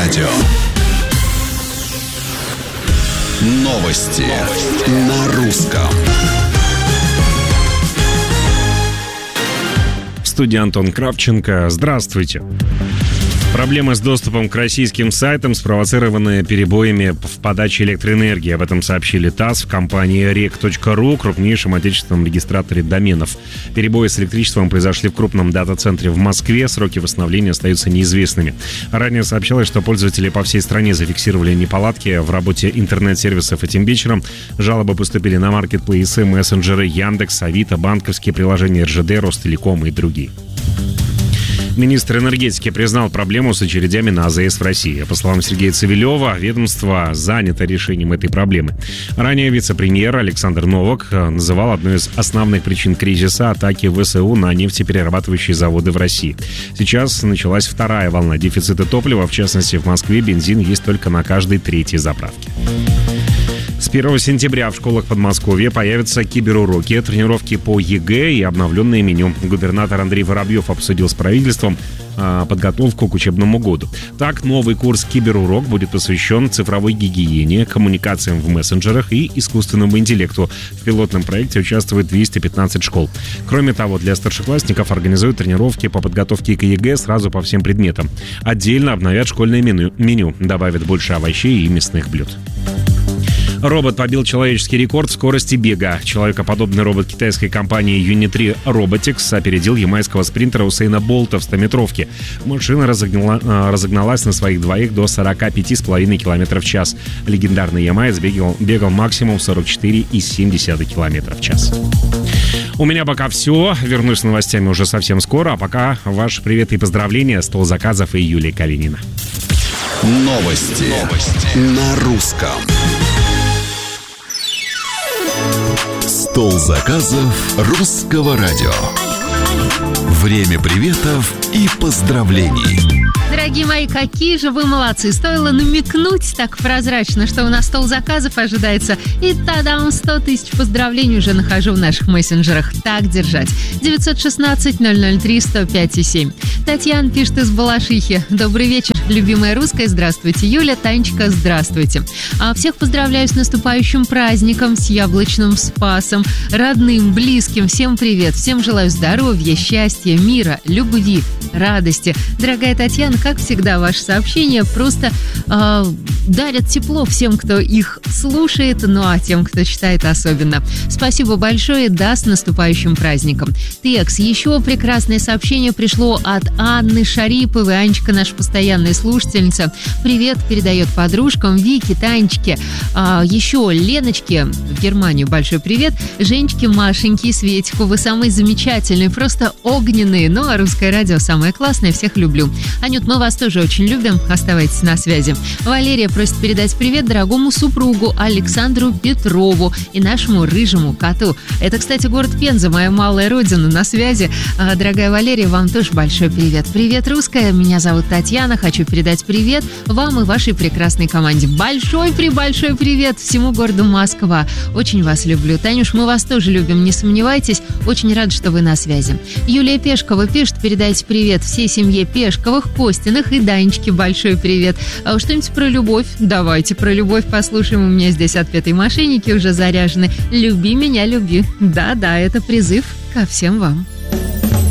радио. Новости на русском. В студии Антон Кравченко. Здравствуйте. Проблемы с доступом к российским сайтам спровоцированы перебоями в подаче электроэнергии. Об этом сообщили ТАСС в компании rek.ru, крупнейшем отечественном регистраторе доменов. Перебои с электричеством произошли в крупном дата-центре в Москве. Сроки восстановления остаются неизвестными. Ранее сообщалось, что пользователи по всей стране зафиксировали неполадки в работе интернет-сервисов этим вечером. Жалобы поступили на маркетплейсы, мессенджеры, Яндекс, Авито, банковские приложения РЖД, Ростелеком и другие. Министр энергетики признал проблему с очередями на АЗС в России. По словам Сергея Цивилева, ведомство занято решением этой проблемы. Ранее вице-премьер Александр Новак называл одной из основных причин кризиса атаки ВСУ на нефтеперерабатывающие заводы в России. Сейчас началась вторая волна дефицита топлива. В частности, в Москве бензин есть только на каждой третьей заправке. С 1 сентября в школах Подмосковья появятся киберуроки, тренировки по ЕГЭ и обновленное меню. Губернатор Андрей Воробьев обсудил с правительством подготовку к учебному году. Так, новый курс «Киберурок» будет посвящен цифровой гигиене, коммуникациям в мессенджерах и искусственному интеллекту. В пилотном проекте участвует 215 школ. Кроме того, для старшеклассников организуют тренировки по подготовке к ЕГЭ сразу по всем предметам. Отдельно обновят школьное меню, добавят больше овощей и мясных блюд. Робот побил человеческий рекорд скорости бега. Человекоподобный робот китайской компании Unitree Robotics опередил ямайского спринтера Усейна Болта в 100-метровке. Машина разогналась на своих двоих до 45,5 км в час. Легендарный ямаец бегал максимум 44,7 км в час. У меня пока все. Вернусь с новостями уже совсем скоро. А пока ваши приветы и поздравления. Стол заказов и Юлия Калинина. Новости на русском. Стол заказов русского радио. Время приветов и поздравлений. Дорогие мои, какие же вы молодцы. Стоило намекнуть так прозрачно, что у нас стол заказов ожидается. И тадам, 100 тысяч поздравлений уже нахожу в наших мессенджерах. Так держать. 916-003-105-7. Татьяна пишет из Балашихи. Добрый вечер, любимая русская. Здравствуйте, Юля. Танечка, здравствуйте. Всех поздравляю с наступающим праздником, с яблочным Спасом. Родным, близким, всем привет. Всем желаю здоровья, счастья, мира, любви, радости. Дорогая Татьяна, как всегда, ваши сообщения просто дарят тепло всем, кто их слушает, ну а тем, кто читает, особенно. Спасибо большое, да, с наступающим праздником. Текс, еще прекрасное сообщение пришло от Анны Шариповой. Анечка, наша постоянная слушательница. Привет передает подружкам Вике, Танечке, еще Леночке в Германию большой привет, Женечке, Машеньке и Светику. Вы самые замечательные, просто огненные. Ну а русское радио самое классное, всех люблю. Анют, мы вас тоже очень любим, оставайтесь на связи. Валерия просит передать привет дорогому супругу Александру Петрову и нашему рыжему коту. Это, кстати, город Пенза, моя малая родина, на связи. Дорогая Валерия, вам тоже большой привет. Привет, русская, меня зовут Татьяна, хочу передать привет вам и вашей прекрасной команде. Большой-пребольшой привет всему городу Москва. Очень вас люблю. Танюш, мы вас тоже любим, не сомневайтесь. Очень рад, что вы на связи. Юлия Пешкова пишет, передайте привет всей семье Пешковых, Костиных и Данечке. Большой привет. Что-нибудь про любовь? Давайте про любовь послушаем. У меня здесь отпетые мошенники уже заряжены. Люби меня, люби. Да-да, это призыв ко всем вам.